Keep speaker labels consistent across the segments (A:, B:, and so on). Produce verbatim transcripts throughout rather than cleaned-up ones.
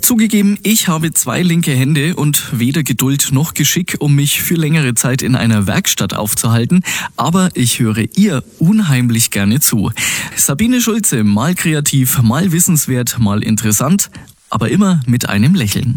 A: Zugegeben, ich habe zwei linke Hände und weder Geduld noch Geschick, um mich für längere Zeit in einer Werkstatt aufzuhalten, aber ich höre ihr unheimlich gerne zu. Sabine Schulze, mal kreativ, mal wissenswert, mal interessant, aber immer mit einem Lächeln.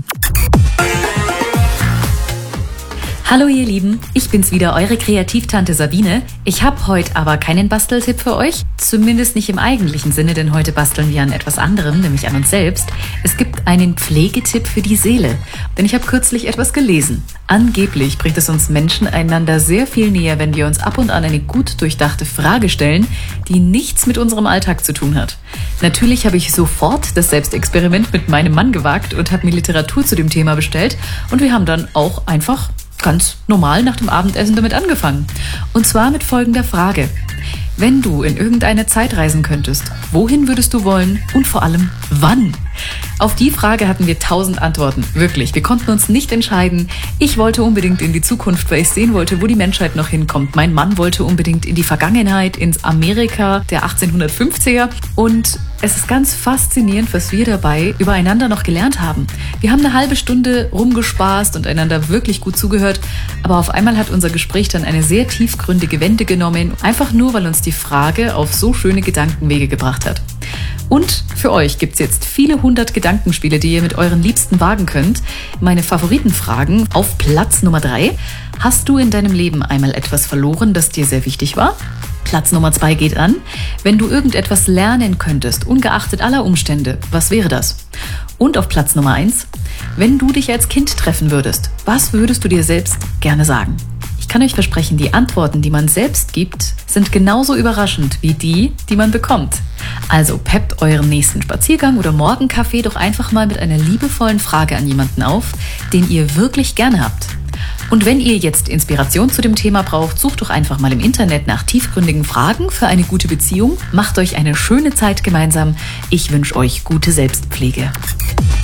B: Hallo ihr Lieben, ich bin's wieder, eure Kreativtante Sabine. Ich habe heute aber keinen Basteltipp für euch, zumindest nicht im eigentlichen Sinne, denn heute basteln wir an etwas anderem, nämlich an uns selbst. Es gibt einen Pflegetipp für die Seele, denn ich habe kürzlich etwas gelesen. Angeblich bringt es uns Menschen einander sehr viel näher, wenn wir uns ab und an eine gut durchdachte Frage stellen, die nichts mit unserem Alltag zu tun hat. Natürlich habe ich sofort das Selbstexperiment mit meinem Mann gewagt und habe mir Literatur zu dem Thema bestellt und wir haben dann auch einfach ganz normal nach dem Abendessen damit angefangen. Und zwar mit folgender Frage. Wenn du in irgendeine Zeit reisen könntest, wohin würdest du wollen und vor allem wann? Auf die Frage hatten wir tausend Antworten. Wirklich, wir konnten uns nicht entscheiden. Ich wollte unbedingt in die Zukunft, weil ich sehen wollte, wo die Menschheit noch hinkommt. Mein Mann wollte unbedingt in die Vergangenheit, ins Amerika der achtzehnhundertfünfziger. Und es ist ganz faszinierend, was wir dabei übereinander noch gelernt haben. Wir haben eine halbe Stunde rumgespaßt und einander wirklich gut zugehört. Aber auf einmal hat unser Gespräch dann eine sehr tiefgründige Wende genommen. Einfach nur, weil uns die Frage auf so schöne Gedankenwege gebracht hat. Und für euch gibt's jetzt viele hundert Gedankenspiele, die ihr mit euren Liebsten wagen könnt. Meine Favoritenfragen auf Platz Nummer drei. Hast du in deinem Leben einmal etwas verloren, das dir sehr wichtig war? Platz Nummer zwei geht an. Wenn du irgendetwas lernen könntest, ungeachtet aller Umstände, was wäre das? Und auf Platz Nummer eins. Wenn du dich als Kind treffen würdest, was würdest du dir selbst gerne sagen? Ich kann euch versprechen, die Antworten, die man selbst gibt, sind genauso überraschend wie die, die man bekommt. Also peppt euren nächsten Spaziergang oder Morgenkaffee doch einfach mal mit einer liebevollen Frage an jemanden auf, den ihr wirklich gerne habt. Und wenn ihr jetzt Inspiration zu dem Thema braucht, sucht doch einfach mal im Internet nach tiefgründigen Fragen für eine gute Beziehung. Macht euch eine schöne Zeit gemeinsam. Ich wünsche euch gute Selbstpflege.